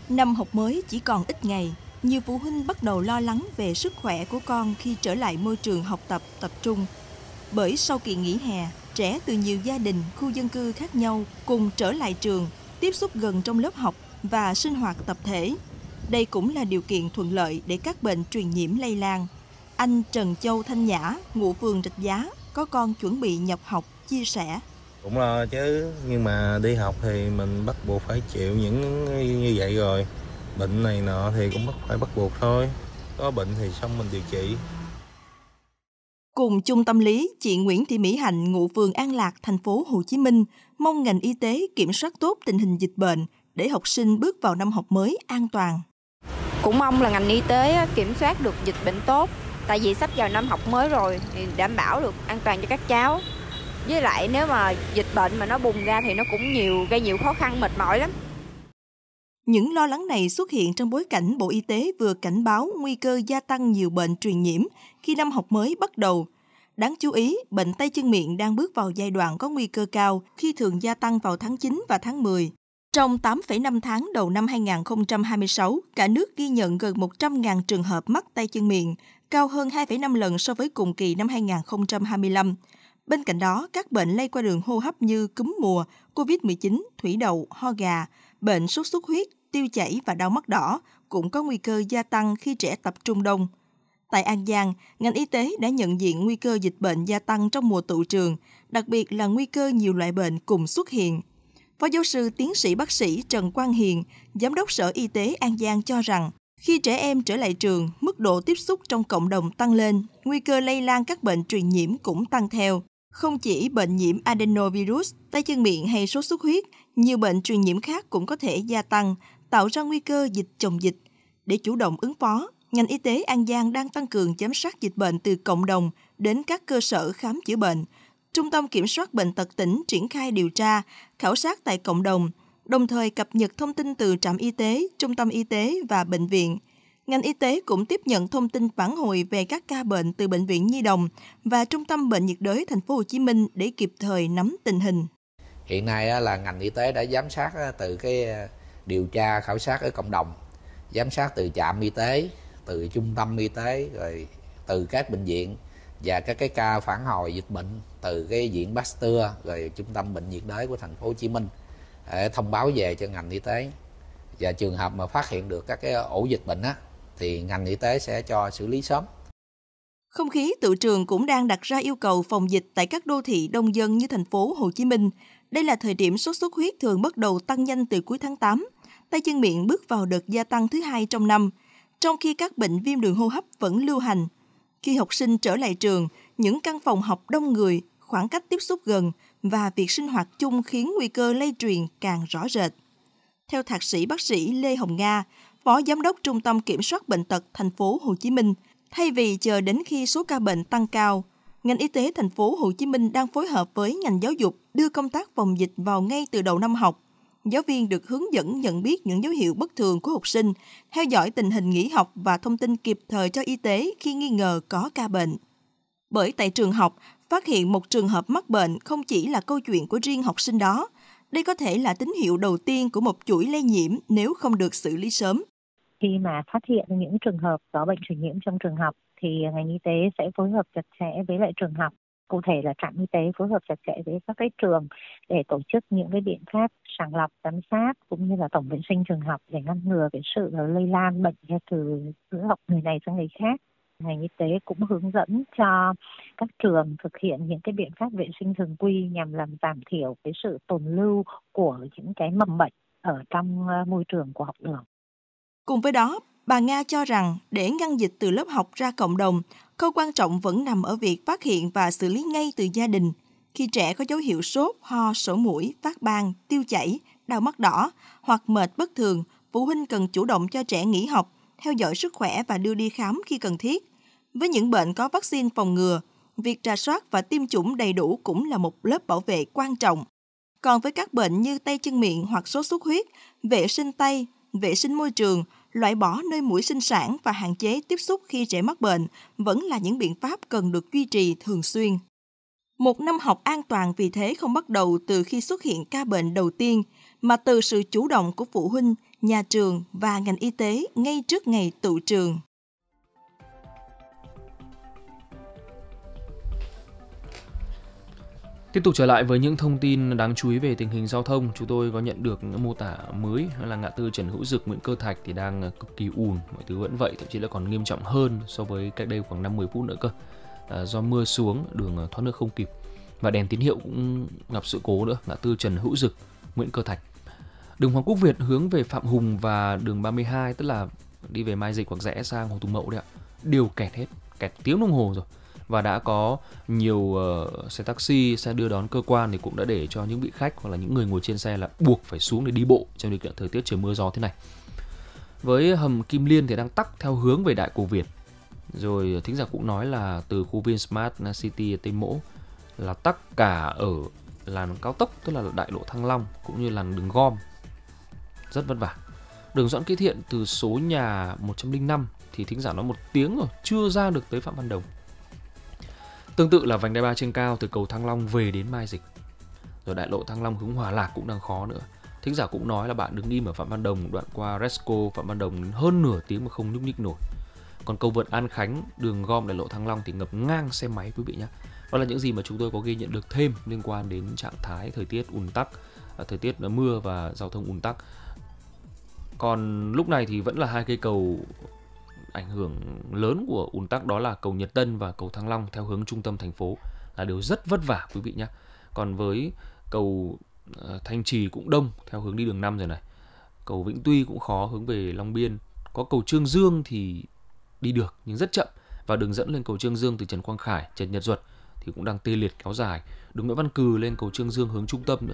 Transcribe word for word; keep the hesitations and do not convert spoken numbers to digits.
Năm học mới chỉ còn ít ngày, nhiều phụ huynh bắt đầu lo lắng về sức khỏe của con khi trở lại môi trường học tập tập trung. Bởi sau kỳ nghỉ hè, trẻ từ nhiều gia đình, khu dân cư khác nhau cùng trở lại trường, tiếp xúc gần trong lớp học và sinh hoạt tập thể. Đây cũng là điều kiện thuận lợi để các bệnh truyền nhiễm lây lan. Anh Trần Châu Thanh Nhã, ngụ phường Rạch Giá, có con chuẩn bị nhập học, chia sẻ. Cũng lo chứ, nhưng mà đi học thì mình bắt buộc phải chịu những như vậy rồi. Bệnh này nọ thì cũng bắt phải bắt buộc thôi. Có bệnh thì xong mình điều trị. Cùng chung tâm lý, chị Nguyễn Thị Mỹ Hạnh, ngụ phường An Lạc, thành phố Hồ Chí Minh, mong ngành y tế kiểm soát tốt tình hình dịch bệnh để học sinh bước vào năm học mới an toàn. Cũng mong là ngành y tế kiểm soát được dịch bệnh tốt, tại vì sắp vào năm học mới rồi thì đảm bảo được an toàn cho các cháu. Với lại nếu mà dịch bệnh mà nó bùng ra thì nó cũng nhiều gây nhiều khó khăn, mệt mỏi lắm. Những lo lắng này xuất hiện trong bối cảnh Bộ Y tế vừa cảnh báo nguy cơ gia tăng nhiều bệnh truyền nhiễm khi năm học mới bắt đầu. Đáng chú ý, bệnh tay chân miệng đang bước vào giai đoạn có nguy cơ cao khi thường gia tăng vào tháng chín và tháng mười. Trong tám phẩy năm tháng đầu năm hai không hai sáu, cả nước ghi nhận gần một trăm nghìn trường hợp mắc tay chân miệng, cao hơn hai phẩy năm lần so với cùng kỳ năm hai không hai lăm. Bên cạnh đó, các bệnh lây qua đường hô hấp như cúm mùa, covid mười chín, thủy đậu, ho gà, bệnh sốt xuất huyết, tiêu chảy và đau mắt đỏ cũng có nguy cơ gia tăng khi trẻ tập trung đông. Tại An Giang, ngành y tế đã nhận diện nguy cơ dịch bệnh gia tăng trong mùa tụ trường, đặc biệt là nguy cơ nhiều loại bệnh cùng xuất hiện. Phó giáo sư tiến sĩ bác sĩ Trần Quang Hiền, Giám đốc Sở Y tế An Giang cho rằng, khi trẻ em trở lại trường, mức độ tiếp xúc trong cộng đồng tăng lên, nguy cơ lây lan các bệnh truyền nhiễm cũng tăng theo. Không chỉ bệnh nhiễm adenovirus, tay chân miệng hay sốt xuất huyết, nhiều bệnh truyền nhiễm khác cũng có thể gia tăng, tạo ra nguy cơ dịch chồng dịch. Để chủ động ứng phó, ngành y tế An Giang đang tăng cường giám sát dịch bệnh từ cộng đồng đến các cơ sở khám chữa bệnh. Trung tâm Kiểm soát Bệnh tật tỉnh triển khai điều tra, khảo sát tại cộng đồng, đồng thời cập nhật thông tin từ trạm y tế, trung tâm y tế và bệnh viện. Ngành y tế cũng tiếp nhận thông tin phản hồi về các ca bệnh từ Bệnh viện Nhi đồng và Trung tâm Bệnh nhiệt đới Thành phố Hồ Chí Minh để kịp thời nắm tình hình. Hiện nay là ngành y tế đã giám sát từ cái điều tra khảo sát ở cộng đồng, giám sát từ trạm y tế, từ trung tâm y tế, rồi từ các bệnh viện và các cái ca phản hồi dịch bệnh từ cái viện Pasteur, rồi Trung tâm Bệnh nhiệt đới của Thành phố Hồ Chí Minh để thông báo về cho ngành y tế. Và trường hợp mà phát hiện được các cái ổ dịch bệnh á, thì ngành y tế sẽ cho xử lý sớm. Không khí tự trường cũng đang đặt ra yêu cầu phòng dịch tại các đô thị đông dân như Thành phố Hồ Chí Minh. Đây là thời điểm sốt xuất huyết thường bắt đầu tăng nhanh từ cuối tháng tám. Tay chân miệng bước vào đợt gia tăng thứ hai trong năm, trong khi các bệnh viêm đường hô hấp vẫn lưu hành. Khi học sinh trở lại trường, những căn phòng học đông người, khoảng cách tiếp xúc gần và việc sinh hoạt chung khiến nguy cơ lây truyền càng rõ rệt. Theo thạc sĩ bác sĩ Lê Hồng Nga, Phó Giám đốc Trung tâm Kiểm soát Bệnh tật Thành phố Hồ Chí Minh, thay vì chờ đến khi số ca bệnh tăng cao, ngành y tế Thành phố Hồ Chí Minh đang phối hợp với ngành giáo dục đưa công tác phòng dịch vào ngay từ đầu năm học. Giáo viên được hướng dẫn nhận biết những dấu hiệu bất thường của học sinh, theo dõi tình hình nghỉ học và thông tin kịp thời cho y tế khi nghi ngờ có ca bệnh. Bởi tại trường học, phát hiện một trường hợp mắc bệnh không chỉ là câu chuyện của riêng học sinh đó. Đây có thể là tín hiệu đầu tiên của một chuỗi lây nhiễm nếu không được xử lý sớm. Khi mà phát hiện những trường hợp có bệnh truyền nhiễm trong trường học thì ngành y tế sẽ phối hợp chặt chẽ với lại trường học. Cụ thể là trạm y tế phối hợp chặt chẽ với các cái trường để tổ chức những cái biện pháp sàng lọc, giám sát cũng như là tổng vệ sinh trường học để ngăn ngừa cái sự lây lan bệnh từ giữa học người này sang người khác. Ngành y tế cũng hướng dẫn cho các trường thực hiện những cái biện pháp vệ sinh thường quy nhằm làm giảm thiểu cái sự tồn lưu của những cái mầm bệnh ở trong môi trường của học đường. Cùng với đó, bà Nga cho rằng để ngăn dịch từ lớp học ra cộng đồng, khâu quan trọng vẫn nằm ở việc phát hiện và xử lý ngay từ gia đình. Khi trẻ có dấu hiệu sốt, ho, sổ mũi, phát ban, tiêu chảy, đau mắt đỏ hoặc mệt bất thường, phụ huynh cần chủ động cho trẻ nghỉ học, theo dõi sức khỏe và đưa đi khám khi cần thiết. Với những bệnh có vaccine phòng ngừa, việc rà soát và tiêm chủng đầy đủ cũng là một lớp bảo vệ quan trọng. Còn với các bệnh như tay chân miệng hoặc sốt xuất huyết, vệ sinh tay, vệ sinh môi trường, loại bỏ nơi muỗi sinh sản và hạn chế tiếp xúc khi trẻ mắc bệnh vẫn là những biện pháp cần được duy trì thường xuyên. Một năm học an toàn vì thế không bắt đầu từ khi xuất hiện ca bệnh đầu tiên, mà từ sự chủ động của phụ huynh, nhà trường và ngành y tế ngay trước ngày tựu trường. Tiếp tục trở lại với những thông tin đáng chú ý về tình hình giao thông, chúng tôi có nhận được mô tả mới là ngã tư Trần Hữu Dực, Nguyễn Cơ Thạch thì đang cực kỳ ùn, mọi thứ vẫn vậy, thậm chí là còn nghiêm trọng hơn so với cách đây khoảng năm mười phút nữa cơ. À, do mưa xuống, đường thoát nước không kịp và đèn tín hiệu cũng gặp sự cố nữa, ngã tư Trần Hữu Dực, Nguyễn Cơ Thạch. Đường Hoàng Quốc Việt hướng về Phạm Hùng và đường ba mươi hai, tức là đi về Mai Dịch hoặc rẽ sang Hồ Tùng Mậu đấy ạ, đều kẹt hết, kẹt tiếng đồng hồ rồi. Và đã có nhiều uh, xe taxi, xe đưa đón cơ quan thì cũng đã để cho những vị khách hoặc là những người ngồi trên xe là buộc phải xuống để đi bộ trong điều kiện thời tiết trời mưa gió thế này. Với hầm Kim Liên thì đang tắc theo hướng về Đại Cổ Việt. Rồi thính giả cũng nói là từ khu Vinsmart City Tây Mỗ là tắc cả ở làn cao tốc, tức là đại lộ Thăng Long cũng như làn đường gom. Rất vất vả. Đường Doãn Kế Thiện từ số nhà một trăm lẻ năm thì thính giả nói một tiếng rồi chưa ra được tới Phạm Văn Đồng. Tương tự là vành đai ba trên cao từ cầu Thăng Long về đến Mai Dịch. Rồi đại lộ Thăng Long hướng Hòa Lạc cũng đang khó nữa. Thính giả cũng nói là bạn đứng im ở Phạm Văn Đồng đoạn qua Resco Phạm Văn Đồng hơn nửa tiếng mà không nhúc nhích nổi. Còn cầu vượt An Khánh, đường gom đại lộ Thăng Long thì ngập ngang xe máy quý vị nhé. Đó là những gì mà chúng tôi có ghi nhận được thêm liên quan đến trạng thái thời tiết ùn tắc, thời tiết mưa và giao thông ùn tắc. Còn lúc này thì vẫn là hai cây cầu ảnh hưởng lớn của ùn tắc, đó là cầu Nhật Tân và cầu Thăng Long theo hướng trung tâm thành phố là đều rất vất vả quý vị nhé. Còn với cầu Thanh Trì cũng đông theo hướng đi đường năm rồi này. Cầu Vĩnh Tuy cũng khó hướng về Long Biên. Có cầu Trương Dương thì đi được nhưng rất chậm, và đường dẫn lên cầu Trương Dương từ Trần Quang Khải, Trần Nhật Duật thì cũng đang tê liệt kéo dài. Đường Nguyễn Văn Cừ lên cầu Trương Dương hướng trung tâm nữa